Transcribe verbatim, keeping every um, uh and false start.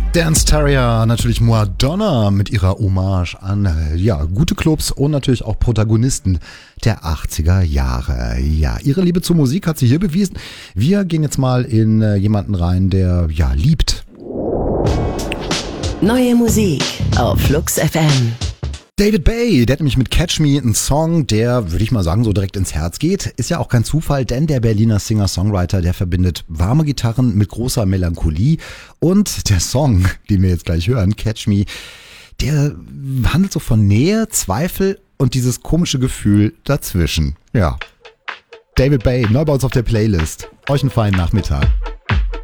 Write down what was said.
Dance Terrier, natürlich Madonna mit ihrer Hommage an äh, ja, gute Clubs und natürlich auch Protagonisten der achtziger Jahre. Ja, ihre Liebe zur Musik hat sie hier bewiesen. Wir gehen jetzt mal in äh, jemanden rein, der ja liebt. Neue Musik auf Flux F M. David Bay, der hat nämlich mit Catch Me einen Song, der, würde ich mal sagen, so direkt ins Herz geht. Ist ja auch kein Zufall, denn der Berliner Singer-Songwriter, der verbindet warme Gitarren mit großer Melancholie. Und der Song, den wir jetzt gleich hören, Catch Me, der handelt so von Nähe, Zweifel und dieses komische Gefühl dazwischen. Ja. David Bay, neu bei uns auf der Playlist. Euch einen feinen Nachmittag.